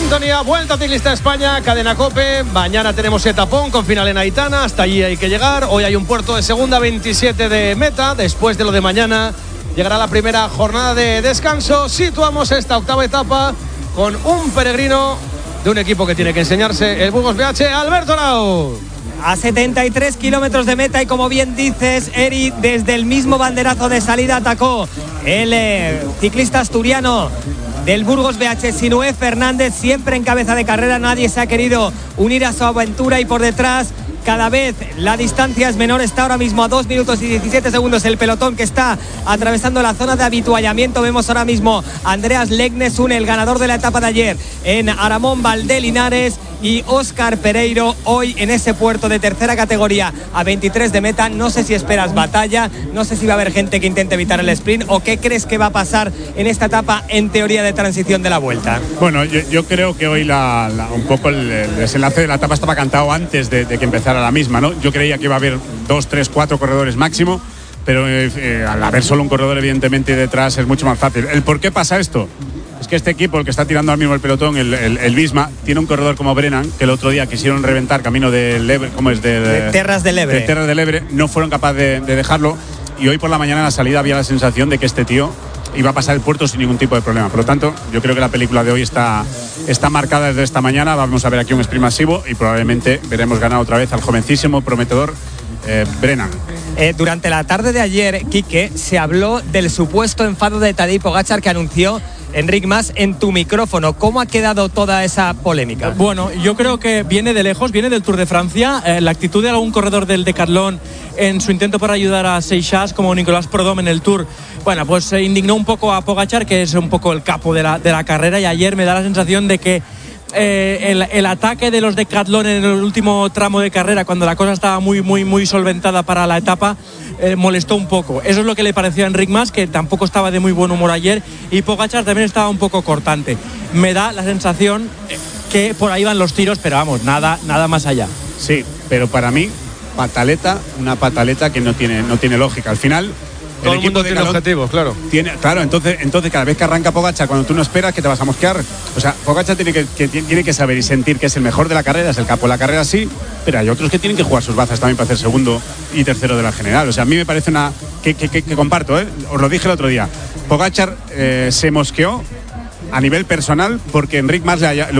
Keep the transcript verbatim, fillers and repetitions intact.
sintonía, Vuelta Ciclista España, Cadena COPE. Mañana tenemos etapón con final en Aitana, hasta allí hay que llegar. Hoy hay un puerto de segunda, veintisiete de meta. Después de lo de mañana llegará la primera jornada de descanso. Situamos esta octava etapa con un peregrino de un equipo que tiene que enseñarse, el Burgos B H, Alberto Nau. A setenta y tres kilómetros de meta y, como bien dices, Eri, desde el mismo banderazo de salida atacó el eh, ciclista asturiano del Burgos B H, Sinué Fernández, siempre en cabeza de carrera. Nadie se ha querido unir a su aventura y por detrás cada vez la distancia es menor. Está ahora mismo a dos minutos y diecisiete segundos el pelotón que está atravesando la zona de habituallamiento. Vemos ahora mismo a Andreas Legnesun, el ganador de la etapa de ayer en Aramón Valdelinares, y Óscar Pereiro hoy en ese puerto de tercera categoría a veintitrés de meta. No sé si esperas batalla, no sé si va a haber gente que intente evitar el sprint, o qué crees que va a pasar en esta etapa en teoría de transición de la Vuelta. Bueno, yo, yo creo que hoy la, la, un poco el, el desenlace de la etapa estaba cantado antes de, de que empezara la misma, ¿no? Yo creía que iba a haber dos, tres, cuatro corredores máximo, pero eh, al haber solo un corredor evidentemente detrás es mucho más fácil. ¿El por qué pasa esto? Es que este equipo, el que está tirando ahora mismo el pelotón, el, el, el Visma, tiene un corredor como Brennan, que el otro día quisieron reventar camino del Ebre, ¿cómo es? De, de, de Terras del Ebre. De Terras del Ebre, no fueron capaces de, de dejarlo, y hoy por la mañana en la salida había la sensación de que este tío iba a pasar el puerto sin ningún tipo de problema. Por lo tanto, yo creo que la película de hoy está, está marcada desde esta mañana. Vamos a ver aquí un sprint masivo y probablemente veremos ganar otra vez al jovencísimo, prometedor eh, Brennan. Eh, durante la tarde de ayer, Quique, se habló del supuesto enfado de Tadej Pogačar que anunció Enric Mas en tu micrófono. ¿Cómo ha quedado toda esa polémica? Bueno, yo creo que viene de lejos, viene del Tour de Francia. Eh, la actitud de algún corredor del Decathlon en su intento por ayudar a Seixas, como Nicolás Prudhomme en el Tour, bueno, pues se indignó un poco a Pogačar, que es un poco el capo de la, de la carrera, y ayer me da la sensación de que Eh, el, el ataque de los Decathlon en el último tramo de carrera, cuando la cosa estaba muy muy muy solventada para la etapa, eh, molestó un poco. Eso es lo que le pareció a Enric Mas, que tampoco estaba de muy buen humor ayer, y Pogačar también estaba un poco cortante. Me da la sensación que por ahí van los tiros, pero vamos, nada, nada más allá. Sí, pero para mí, pataleta, una pataleta que no tiene, no tiene lógica. Al final, todo el, el equipo mundo tiene objetivos, claro. Tiene, claro, entonces, entonces cada vez que arranca Pogačar, cuando tú no esperas que te vas a mosquear, o sea, Pogačar tiene que, que, tiene que saber y sentir que es el mejor de la carrera, es el capo de la carrera, sí, pero hay otros que tienen que jugar sus bazas también para hacer segundo y tercero de la general. O sea, a mí me parece una... que, que, que, que comparto, ¿eh? Os lo dije el otro día. Pogačar eh, se mosqueó a nivel personal porque Enric Mas le haya...